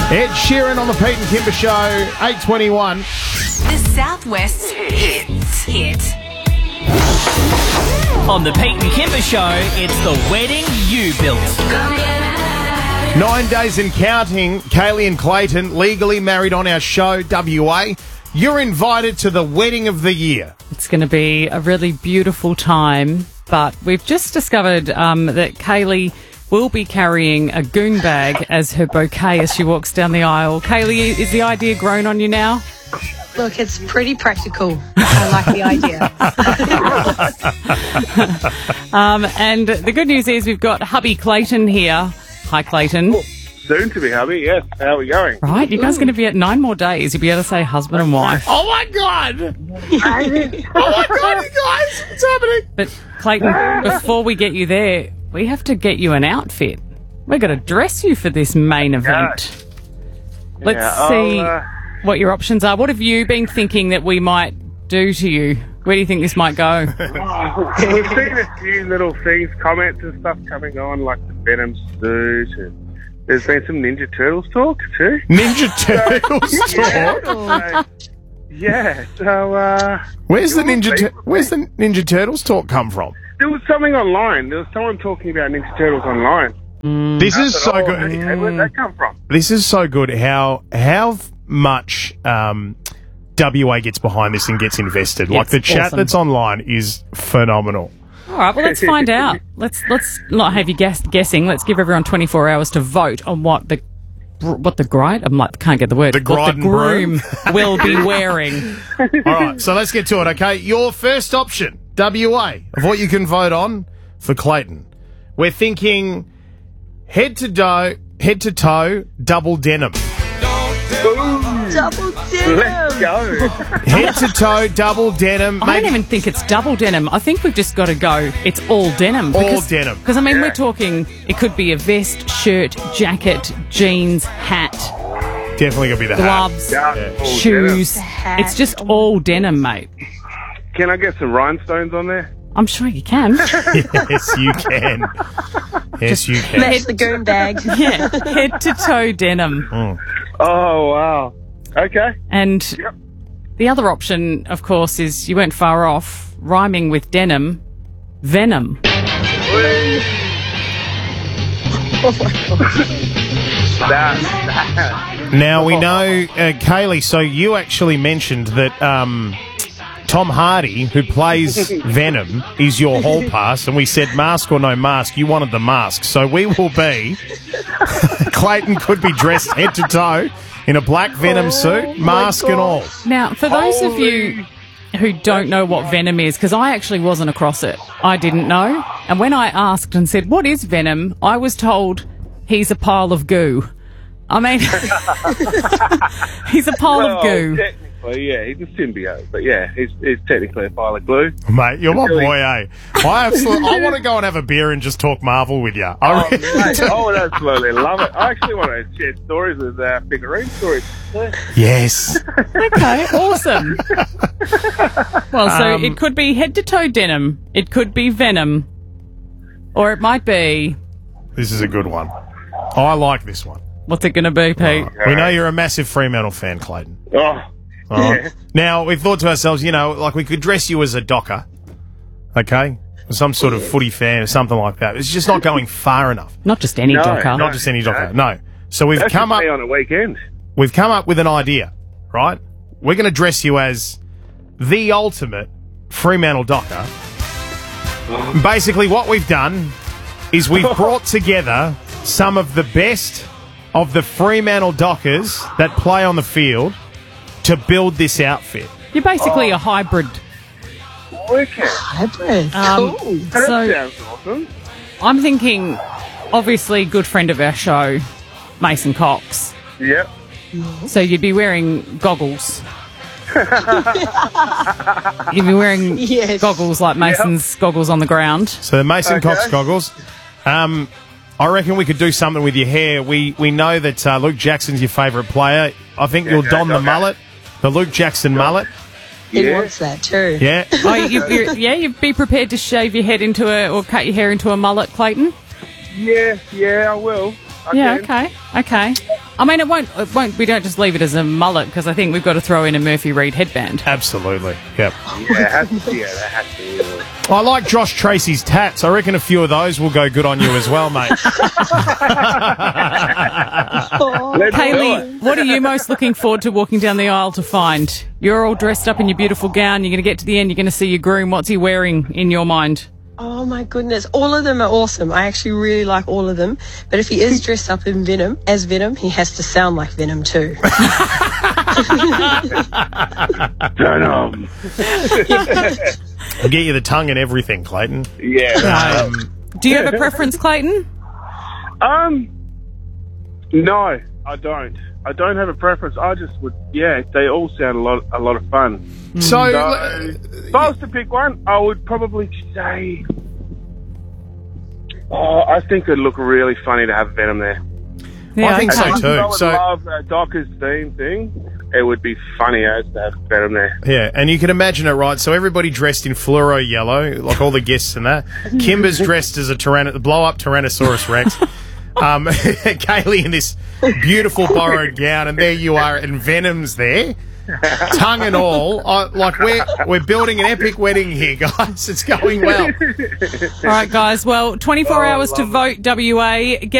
Ed Sheeran on the Pete and Kimber Show, 8:21. The Southwest hit. On the Pete and Kimber Show, it's the wedding you built. 9 days and counting. Kaylee and Clayton, legally married on our show, WA. You're invited to the wedding of the year. It's going to be a really beautiful time, but we've just discovered that Kaylee will be carrying a goon bag as her bouquet as she walks down the aisle. Kaylee, is the idea grown on you now? Look, it's pretty practical. I like the idea. And the good news is we've got hubby Clayton here. Hi, Clayton. Soon to be hubby, yes. How are we going? Right, you guys are going to be at 9 more days. You'll be able to say husband and wife. Oh, my God! Oh, my God, you guys! What's happening? But, Clayton, before we get you there, we have to get you an outfit. We're going to dress you for this main event. Let's see what your options are. What have you been thinking that we might do to you? Where do you think this might go? We've seen a few little things, comments and stuff coming on, like the Venom suit, and there's been some Ninja Turtles talk too. Ninja Turtles talk? Yeah, so Where's the Ninja Turtles talk come from? there was something online. There was someone talking about Ninja Turtles online. This is so good. Hey, where'd that come from? This is so good. How much WA gets behind this and gets invested. Like the chat awesome. that's online is phenomenal. All right, well, let's find out. Let's not have you guessing. Let's give everyone 24 hours to vote on what the bride, can't get the word. The what the groom will be wearing. All right, so let's get to it, okay? Your first option, WA, of what you can vote on for Clayton. We're thinking head to toe, double denim. Double denim. Let's go. Head to toe, double denim. I don't even think it's double denim. I think we've just got to go, it's all denim. All denim. Because, I mean, we're talking, it could be a vest, shirt, jacket, jeans, hat, Definitely going to be the gloves, shoes. Hat. It's just all denim, mate. Can I get some rhinestones on there? I'm sure you can. hat. Yes, you can. Yes, you can. Match the goon bag. Yeah, head to toe denim. Oh, wow. Okay. And the other option, of course, is you went far off, rhyming with denim, venom. Now, we know, Kaylee, so you actually mentioned that Tom Hardy, who plays Venom, is your hall pass, and we said mask or no mask. You wanted the mask. So we will be... Clayton could be dressed head to toe in a black Venom suit, mask and all. Now, for those of you who don't know what Venom is, because I actually wasn't across it, I didn't know. And when I asked and said, what is Venom, I was told he's a pile of goo. I mean, he's a pile of goo. Technically, yeah, he's a symbiote, but yeah, he's technically a pile of glue. Mate, you're my boy, eh? I want to go and have a beer and just talk Marvel with you. I would absolutely love it. I actually want to share stories with figurine stories. Yes. Okay, awesome. Well, so it could be head to toe denim. It could be Venom. Or it might be... This is a good one. I like this one. What's it going to be, Pete? We know you're a massive Fremantle fan, Clayton. Oh, Yeah. Now, we've thought to ourselves, like we could dress you as a docker, okay? Some sort of footy fan or something like that. It's just not going far enough. Not just any docker. Not just any docker, no. So we've come up on a weekend. We've come up with an idea, right? We're going to dress you as the ultimate Fremantle docker. Basically, what we've done is we've brought together some of the best of the Fremantle dockers that play on the field to build this outfit. You're basically a hybrid. Wicked. Hybrid. Cool. That So sounds awesome. I'm thinking, obviously, good friend of our show, Mason Cox. Yep. So you'd be wearing goggles. You'd be wearing goggles like Mason's goggles on the ground. So the Mason Cox goggles. I reckon we could do something with your hair. We know that Luke Jackson's your favourite player. I think you'll don the mullet, the Luke Jackson mullet. He wants that too. Yeah. Oh, you'd be prepared to shave your head or cut your hair into a mullet, Clayton? Yeah, I will. Yeah, okay. I mean, it won't. We don't just leave it as a mullet because I think we've got to throw in a Murphy Reed headband. Absolutely. Yep. Yeah, that has to be. I like Josh Tracy's tats. I reckon a few of those will go good on you as well, mate. Kaylee, what are you most looking forward to walking down the aisle to find? You're all dressed up in your beautiful gown. You're going to get to the end. You're going to see your groom. What's he wearing in your mind? Oh my goodness, all of them are awesome. I actually really like all of them. But if he is dressed up in Venom, he has to sound like Venom too. Venom. I'll get you the tongue and everything, Clayton. Yeah. Do you have a preference, Clayton? No, I don't. I don't have a preference. I just would. Yeah, they all sound a lot of fun. So, if I was to pick one, I would probably say. Oh, I think it'd look really funny to have Venom there. Yeah, I think so too. I would love Docker's theme thing. It would be funny as to have Venom there. Yeah, and you can imagine it, right? So everybody dressed in fluoro yellow, like all the guests and that. Kimber's dressed as a blow-up Tyrannosaurus Rex. Kaylee in this beautiful borrowed gown, and there you are, and Venom's there. Tongue and all. We're building an epic wedding here, guys. It's going well. All right, guys. Well, 24 hours to vote, WA.